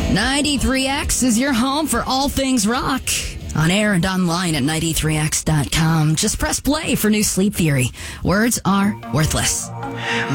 93X is your home for all things rock. On air and online at 93x.com. Just press play for New Sleep Theory. Words are worthless.